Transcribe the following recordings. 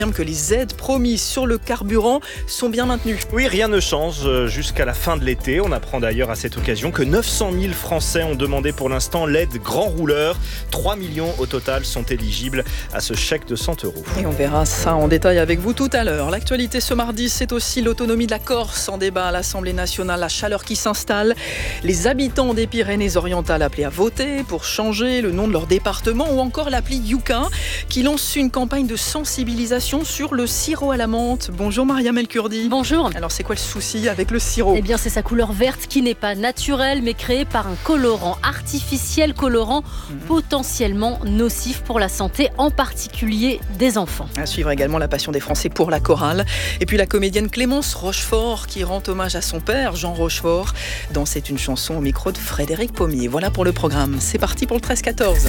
Que les aides promises sur le carburant sont bien maintenues. Oui, rien ne change jusqu'à la fin de l'été. On apprend d'ailleurs à cette occasion que 900 000 Français ont demandé pour l'instant l'aide grand rouleur. 3 millions au total sont éligibles à ce chèque de 100 €. Et on verra ça en détail avec vous tout à l'heure. L'actualité ce mardi, c'est aussi l'autonomie de la Corse en débat à l'Assemblée nationale. La chaleur qui s'installe. Les habitants des Pyrénées-Orientales appelés à voter pour changer le nom de leur département ou encore l'appli Yuka qui lance une campagne de sensibilisation sur le sirop à la menthe. Bonjour Mariam El Kurdi. Bonjour. Alors c'est quoi le souci avec le sirop ? Eh bien c'est sa couleur verte qui n'est pas naturelle mais créée par un colorant artificiel, colorant potentiellement nocif pour la santé, en particulier des enfants. À suivre également la passion des Français pour la chorale. Et puis la comédienne Clémence Rochefort qui rend hommage à son père, Jean Rochefort, dans C'est une chanson au micro de Frédéric Pommier. Voilà pour le programme. C'est parti pour le 13-14.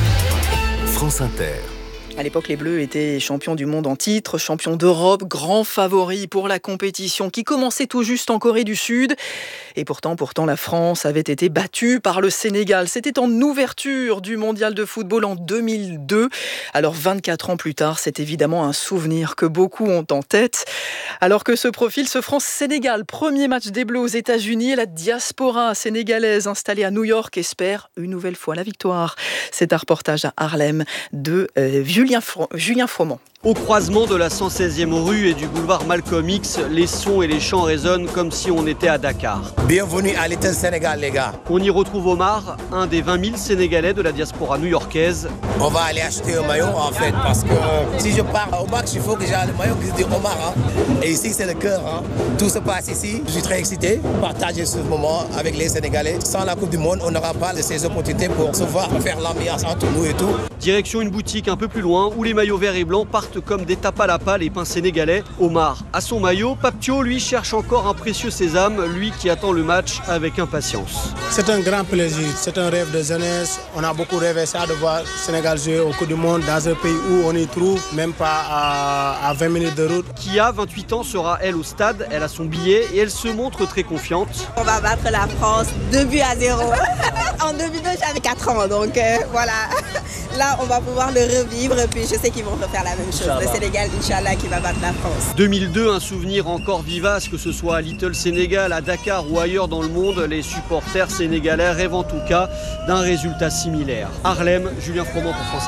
France Inter. À l'époque, les Bleus étaient champions du monde en titre, champions d'Europe, grands favoris pour la compétition qui commençait tout juste en Corée du Sud. Et pourtant, la France avait été battue par le Sénégal. C'était en ouverture du mondial de football en 2002. Alors 24 ans plus tard, c'est évidemment un souvenir que beaucoup ont en tête. Alors que se profile ce France-Sénégal, premier match des Bleus aux États-Unis, et la diaspora sénégalaise installée à New York espère une nouvelle fois la victoire. C'est un reportage à Harlem de Julien Froment. Au croisement de la 116e rue et du boulevard Malcolm X, les sons et les chants résonnent comme si on était à Dakar. Bienvenue à Little Sénégal, les gars. On y retrouve Omar, un des 20 000 Sénégalais de la diaspora new-yorkaise. On va aller acheter un maillot en fait, parce que si je pars au match, il faut que j'ai le maillot qui dit Omar. Et ici, c'est le cœur. Tout se passe ici. Je suis très excité de partager ce moment avec les Sénégalais. Sans la Coupe du Monde, on n'aura pas de ces opportunités pour se voir, faire l'ambiance entre nous et tout. Direction une boutique un peu plus loin où les maillots verts et blancs partent comme des tapalapa, les pins sénégalais. Omar a son maillot. Papio, lui, cherche encore un précieux sésame, lui qui attend le match avec impatience. C'est un grand plaisir, c'est un rêve de jeunesse. On a beaucoup rêvé ça de voir le Sénégal jouer au Coupe du Monde dans un pays où on y trouve même pas à 20 minutes de route. Kia, 28 ans, sera elle au stade. Elle a son billet et elle se montre très confiante. On va battre la France 2-0. En 2002, j'avais 4 ans, donc voilà. Là, on va pouvoir le revivre, puis je sais qu'ils vont refaire la même chose. Le Sénégal, Inch'Allah, qui va battre la France. 2002, un souvenir encore vivace, que ce soit à Little Sénégal, à Dakar ou ailleurs dans le monde. Les supporters sénégalais rêvent en tout cas d'un résultat similaire. Harlem, Julien Froment pour France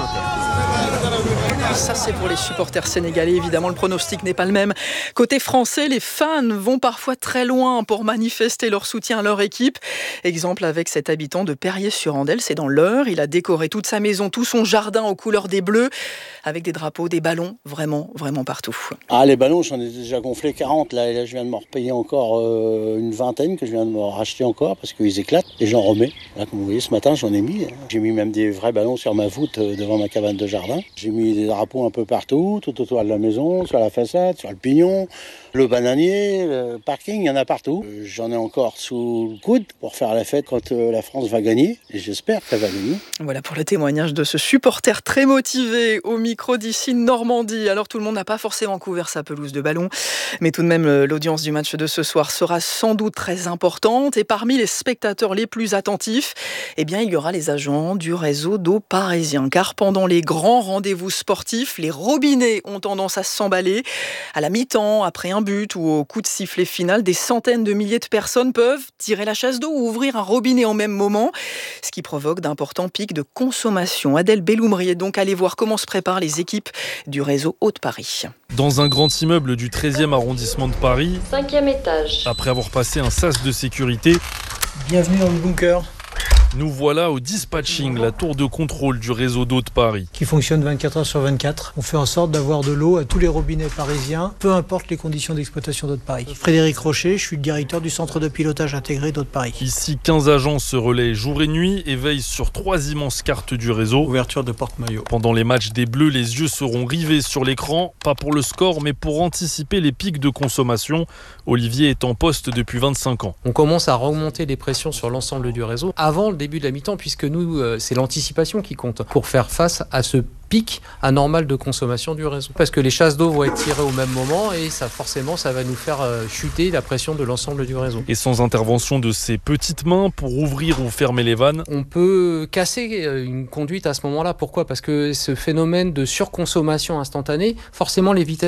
Inter. Ça, c'est pour les supporters sénégalais. Évidemment, le pronostic n'est pas le même. Côté français, les fans vont parfois très loin pour manifester leur soutien à leur équipe. Exemple avec cet habitant de Perrier-sur-Andelle, c'est dans l'Eure. Il a décoré toute sa maison, tout son jardin aux couleurs des Bleus, avec des drapeaux, des ballons, vraiment partout. Ah, les ballons, j'en ai déjà gonflé 40. Là, et là je viens de me repayer encore une vingtaine que je viens de me racheter encore parce qu'ils éclatent. Et j'en remets. Là, comme vous voyez, ce matin, j'en ai mis. J'ai mis même des vrais ballons sur ma voûte devant ma cabane de jardin. J'ai mis des drapeaux un peu partout, tout autour de la maison, sur la façade, sur le pignon, le bananier, le parking, il y en a partout. J'en ai encore sous le coude pour faire la fête quand la France va gagner. Et j'espère qu'elle va gagner. Voilà pour le témoignage de ce supporter très motivé au micro d'ici Normandie. Alors tout le monde n'a pas forcément couvert sa pelouse de ballon, mais tout de même l'audience du match de ce soir sera sans doute très importante. Et parmi les spectateurs les plus attentifs, il y aura les agents du réseau d'eau parisien. Car pendant les grands rendez-vous sportifs, les robinets ont tendance à s'emballer. À la mi-temps, après un but ou au coup de sifflet final, des centaines de milliers de personnes peuvent tirer la chasse d'eau ou ouvrir un robinet en même moment, ce qui provoque d'importants pics de consommation. Adèle Belloumri est donc allée voir comment se préparent les équipes du réseau Eau de Paris. Dans un grand immeuble du 13e arrondissement de Paris, 5e étage. Après avoir passé un sas de sécurité, bienvenue dans le bunker. Nous voilà au dispatching, la tour de contrôle du réseau d'eau de Paris. Qui fonctionne 24 heures sur 24. On fait en sorte d'avoir de l'eau à tous les robinets parisiens, peu importe les conditions d'exploitation d'eau de Paris. Frédéric Rocher, je suis le directeur du centre de pilotage intégré d'eau de Paris. Ici, 15 agents se relaient jour et nuit et veillent sur 3 immenses cartes du réseau. Ouverture de porte-maillot. Pendant les matchs des Bleus, les yeux seront rivés sur l'écran, pas pour le score, mais pour anticiper les pics de consommation. Olivier est en poste depuis 25 ans. On commence à remonter les pressions sur l'ensemble du réseau avant le début de la mi-temps, puisque nous, c'est l'anticipation qui compte pour faire face à ce pic anormal de consommation du réseau. Parce que les chasses d'eau vont être tirées au même moment et ça va nous faire chuter la pression de l'ensemble du réseau. Et sans intervention de ces petites mains pour ouvrir ou fermer les vannes, on peut casser une conduite à ce moment-là. Pourquoi ? Parce que ce phénomène de surconsommation instantanée, forcément les vitesses